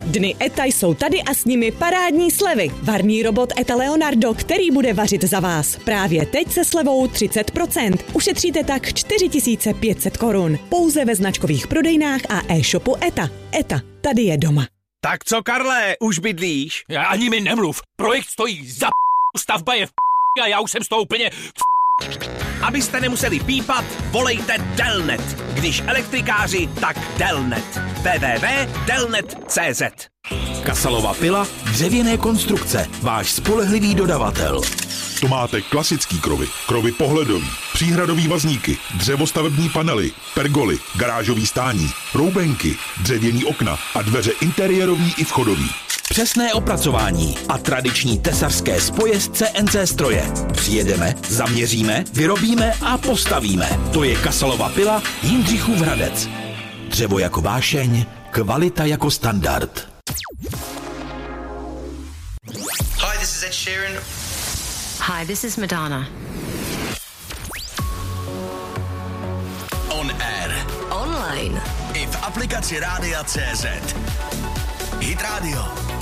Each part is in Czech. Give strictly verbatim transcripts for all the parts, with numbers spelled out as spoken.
Dny ETA jsou tady a s nimi parádní slevy. Varný robot ETA Leonardo, který bude vařit za vás. Právě teď se slevou třicet procent. Ušetříte tak čtyři tisíce pět set korun. Pouze ve značkových prodejnách a e-shopu ETA. ETA, tady je doma. Tak co, Karle, už bydlíš? Já ani mi nemluv. Projekt stojí za p***, stavba je v p***, a já už jsem z toho úplně v p***. Abyste nemuseli pípat, volejte Delnet. Když elektrikáři, tak Delnet. w w w tečka delnet tečka cé zet. Kasalova pila, dřevěné konstrukce, váš spolehlivý dodavatel. To máte klasický krovy, krovy pohledový, příhradový vazníky, dřevostavební panely, pergoly, garážový stání, roubenky, dřevěný okna a dveře interiérový i vchodový. Přesné opracování a tradiční tesařské spoje z C N C stroje. Přijedeme, zaměříme, vyrobíme a postavíme. To je Kasalova pila Jindřichův Hradec. Dřevo jako vášeň, kvalita jako standard. Hi, this is Ed Sheeran. Hi, this is Madonna. On air. Online. I v aplikaci Rádia C Z. Hit Radio.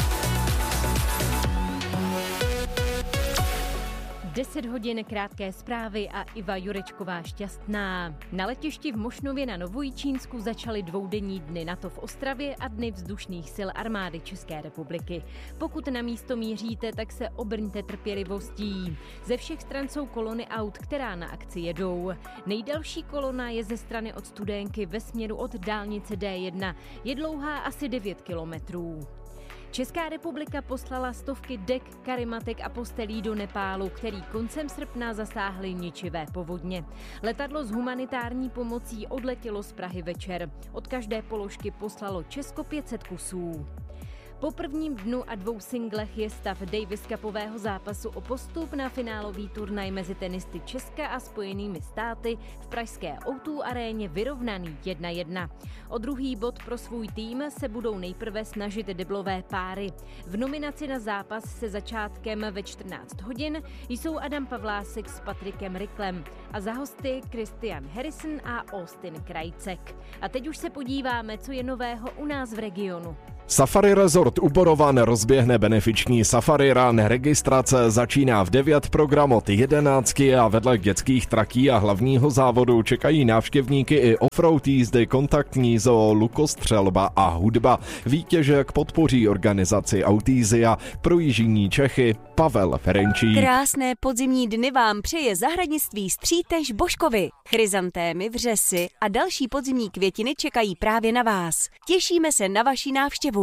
deset hodin krátké zprávy a Iva Jurečková šťastná. Na letišti v Mošnově na Novojičínsku začaly dvoudenní dny NATO v Ostravě a dny vzdušných sil armády České republiky. Pokud na místo míříte, tak se obrňte trpělivostí. Ze všech stran jsou kolony aut, která na akci jedou. Nejdelší kolona je ze strany od Studénky ve směru od dálnice D jedna. Je dlouhá asi devět kilometrů. Česká republika poslala stovky dek, karimatek a postelí do Nepálu, který koncem srpna zasáhly ničivé povodně. Letadlo s humanitární pomocí odletělo z Prahy večer. Od každé položky poslalo Česko pět set kusů. Po prvním dnu a dvou singlech je stav Davis Cupového zápasu o postup na finálový turnaj mezi tenisty Česka a Spojenými státy v pražské O dva aréně vyrovnaný jedna jedna. O druhý bod pro svůj tým se budou nejprve snažit deblové páry. V nominaci na zápas se začátkem ve čtrnáct hodin jsou Adam Pavlásek s Patrikem Ricklem a za hosty Christian Harrison a Austin Krajcek. A teď už se podíváme, co je nového u nás v regionu. Safari Resort u Borovan rozběhne benefiční Safari Run. Registrace začíná v devět, program od jedenácti a vedle dětských trakí a hlavního závodu čekají návštěvníky i offroad jízdy, kontaktní zoo, lukostřelba a hudba. Výtěžek podpoří organizaci Autízia, projíždění Čechy Pavel Ferenčík. Krásné podzimní dny vám přeje zahradnictví Střítež Božkovy. Chryzantémy, vřesy a další podzimní květiny čekají právě na vás. Těšíme se na vaši návštěvu.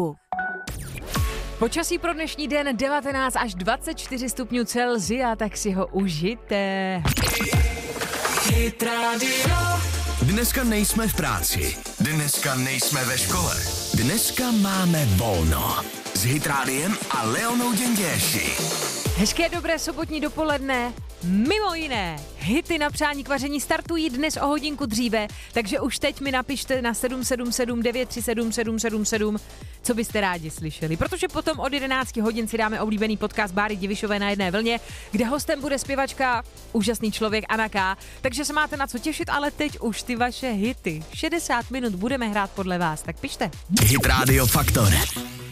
Počasí pro dnešní den devatenáct až dvacet čtyři stupňů Celsia, tak si ho užijte. Hit Radio. Dneska nejsme v práci. Dneska nejsme ve škole. Dneska máme volno. S Hit Rádiem a Leonou Děnděši. Hezké dobré sobotní dopoledne. Mimo jiné, hity na přání k vaření startují dnes o hodinku dříve, takže už teď mi napište na sedm sedm sedm devět tři sedm sedm sedm sedm, co byste rádi slyšeli. Protože potom od jedenácti hodin si dáme oblíbený podcast Báry Divišové na jedné vlně, kde hostem bude zpěvačka, úžasný člověk Anna K. Takže se máte na co těšit, ale teď už ty vaše hity. šedesát minut budeme hrát podle vás, tak pište. Hit Radio Faktor.